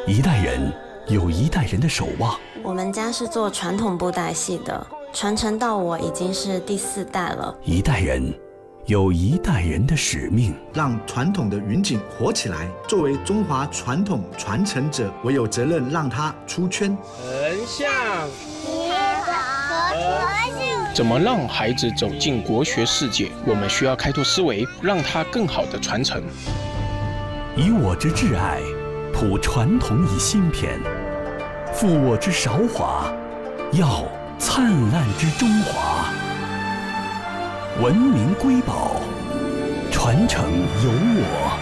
一代人有一代人的守望。 我们家是做传统布袋戏的，传承到我已经是第4代了。 一代人有一代人的使命， 让传统的云锦活起来。作为中华传统传承者，我有责任让它出圈。 横向怎么让孩子走进国学世界？我们需要开拓思维，让他更好的传承。 以我之挚爱，谱传统以新篇，负我之韶华，耀灿烂之中华。文明瑰宝，传承有我。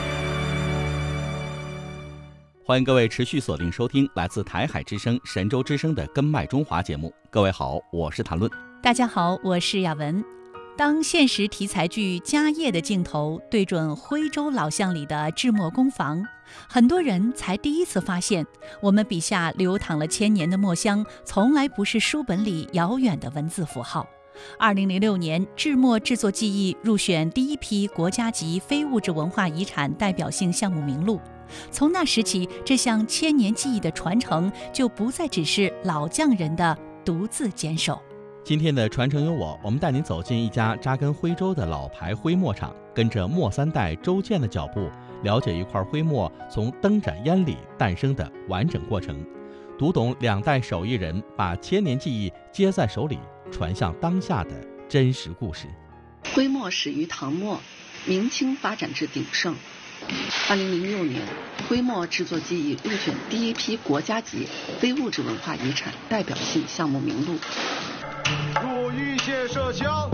欢迎各位持续锁定收听来自台海之声、神州之声的《根脉中华》节目。各位好，我是谭论。 大家好，我是雅文。当现实题材剧《家业》的镜头对准徽州老巷里的制墨工坊，很多人才第一次发现，我们笔下流淌了千年的墨香，从来不是书本里遥远的文字符号。2006年，制墨制作技艺入选第一批国家级非物质文化遗产代表性项目名录。从那时起，这项千年技艺的传承就不再只是老匠人的独自坚守。 今天的传承有我们带您走进一家扎根徽州的老牌徽墨厂，跟着墨3代周建的脚步，了解一块徽墨从灯盏烟里诞生的完整过程，读懂2代手艺人把千年技艺接在手里，传向当下的真实故事。 徽墨始于唐末，明清发展至鼎盛。2006年，徽墨制作技艺入选第一批国家级非物质文化遗产代表性项目名录。 入玉线射枪，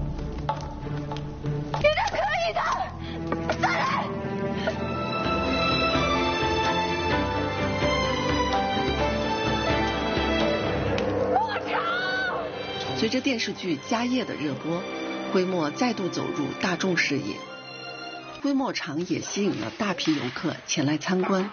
你的可以的，再来！ 随着电视剧《家业》的热播，徽墨再度走入大众视野。徽墨厂也吸引了大批游客前来参观。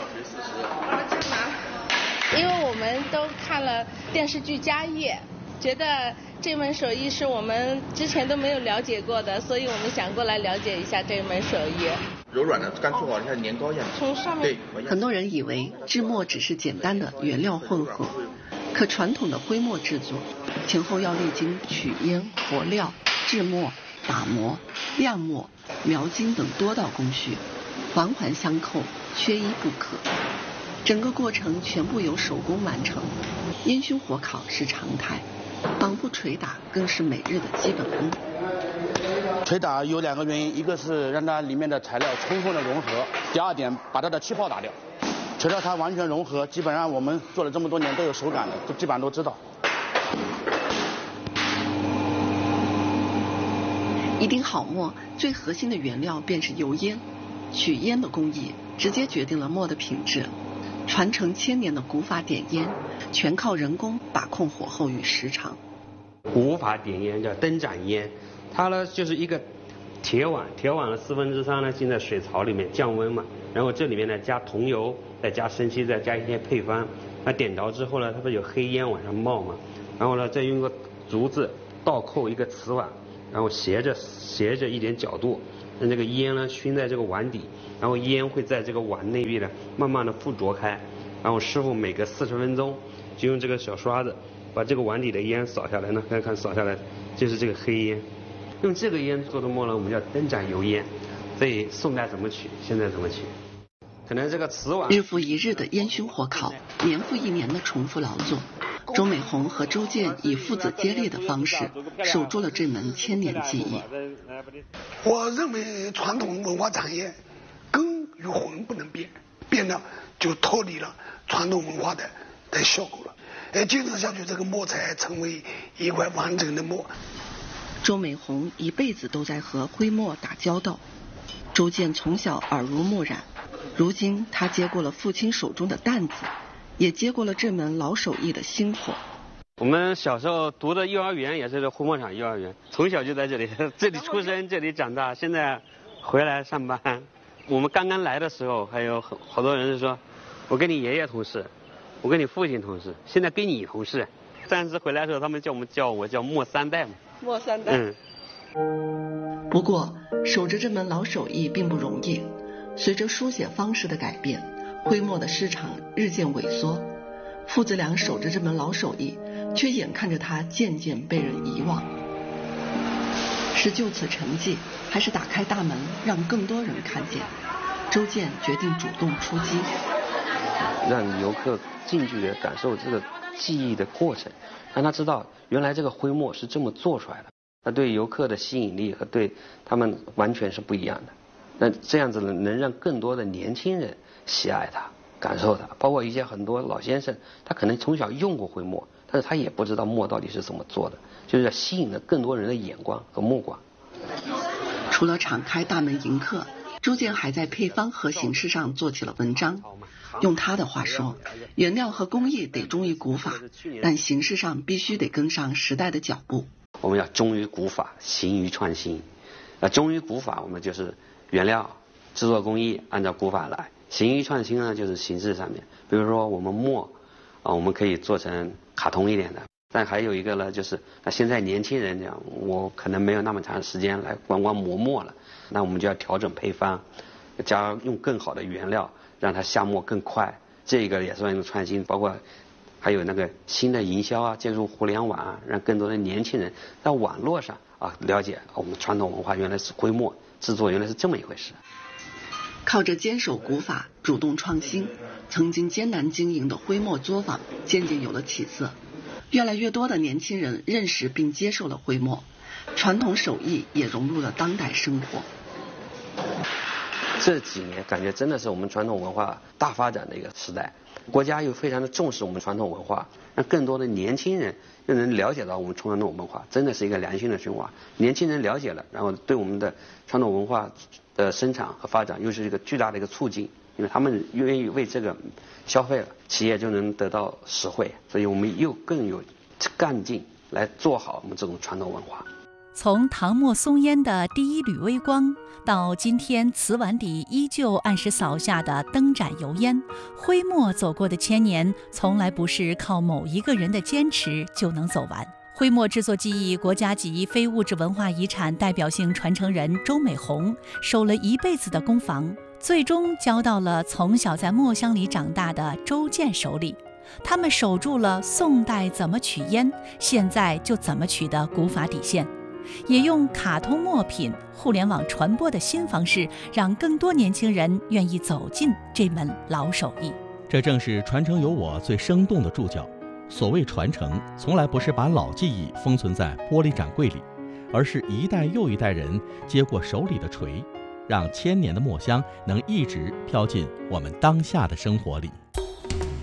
因为我们都看了电视剧《家业》，觉得这门手艺是我们之前都没有了解过的，所以我们想过来了解一下这门手艺。 柔软的，刚做好像年糕一样。 从上面， 很多人以为制墨只是简单的原料混合，可传统的徽墨制作前后要历经取烟、和料、制墨、打磨、晾墨、描金等多道工序，环环相扣，缺一不可。整个过程全部由手工完成，烟熏火烤是常态，绑布捶打更是每日的基本功。 捶打有2个原因，一个是让它里面的材料充分的融合，第2点把它的气泡打掉。捶到它完全融合，基本上我们做了这么多年都有手感的，基本上都知道。一定好墨最核心的原料便是油烟，取烟的工艺直接决定了墨的品质。传承千年的古法点烟，全靠人工把控火候与时长。 古法点烟叫灯盏烟，它呢就是一个铁碗的3/4呢浸在水槽里面降温嘛，然后这里面呢加桐油，再加生漆，再加一些配方。那点着之后呢，它不是有黑烟往上冒嘛，然后呢再用个竹子倒扣一个瓷碗，然后斜着一点角度，让这个烟呢熏在这个碗底，然后烟会在这个碗内壁呢慢慢的附着开，然后师傅每隔40分钟就用这个小刷子把这个碗底的烟扫下来呢，看扫下来就是这个黑烟。用这个烟做的墨呢，我们叫灯盏油烟。所以宋代怎么取，现在怎么取？可能这个瓷碗日复一日的烟熏火烤，年复一年的重复劳作，周美红和周建以父子接力的方式守住了这门千年技艺。 我认为传统文化产业根与魂不能变，变了就脱离了传统文化的效果了。坚持下去，这个墨才成为一块完整的墨。 周美红一辈子都在和徽墨打交道，周建从小耳濡目染，如今他接过了父亲手中的担子，也接过了这门老手艺的薪火。 我们小时候读的幼儿园也是这徽墨厂幼儿园，从小就在这里出生，这里长大，现在回来上班。我们刚刚来的时候，还有好多人是说，我跟你爷爷同事，我跟你父亲同事，现在跟你同事。上次回来的时候，他们叫我叫墨3代嘛。 墨3代。 不过守着这门老手艺并不容易，随着书写方式的改变， 徽墨的市场日渐萎缩，父子俩守着这门老手艺，却眼看着它渐渐被人遗忘。是就此沉寂，还是打开大门让更多人看见？周建决定主动出击， 让游客近距离地感受这个技艺的过程，让他知道原来这个徽墨是这么做出来的。它对游客的吸引力和对他们完全是不一样的。那这样子能让更多的年轻人喜爱它、感受它，包括一些很多老先生，他可能从小用过徽墨，但是他也不知道墨到底是怎么做的，就是要吸引了更多人的眼光和目光。 除了敞开大门迎客，周建还在配方和形式上做起了文章。用他的话说，原料和工艺得忠于古法，但形式上必须得跟上时代的脚步。 我们要忠于古法，行于创新。忠于古法，我们就是原料、制作工艺按照古法来；行于创新呢，就是形式上面。比如说我们墨我们可以做成卡通一点的。但还有一个呢，就是现在年轻人讲，我可能没有那么长时间来光磨墨了，那我们就要调整配方，用更好的原料，让它下墨更快。这个也算一个创新，包括还有那个新的营销啊，借助互联网啊，让更多的年轻人在网络上了解我们传统文化原来是徽墨制作，原来是这么一回事。 靠着坚守古法、主动创新，曾经艰难经营的徽墨作坊渐渐有了起色。越来越多的年轻人认识并接受了徽墨，传统手艺也融入了当代生活。 这几年感觉真的是我们传统文化大发展的一个时代，国家又非常的重视我们传统文化，让更多的年轻人又能了解到我们传统文化，真的是一个良性的循环。年轻人了解了，然后对我们的传统文化的生产和发展又是一个巨大的一个促进，因为他们愿意为这个消费了，企业就能得到实惠，所以我们又更有干劲来做好我们这种传统文化。 从唐末松烟的第一缕微光，到今天瓷碗底依旧按时扫下的灯盏油烟，徽墨走过的千年，从来不是靠某一个人的坚持就能走完。徽墨制作技艺国家级非物质文化遗产代表性传承人周美红守了一辈子的工房，最终交到了从小在墨香里长大的周建手里。他们守住了宋代怎么取烟，现在就怎么取的古法底线，也用卡通墨品、互联网传播的新方式，让更多年轻人愿意走进这门老手艺。 这正是传承有我最生动的注脚。所谓传承，从来不是把老技艺封存在玻璃展柜里，而是一代又一代人接过手里的锤，让千年的墨香能一直飘进我们当下的生活里。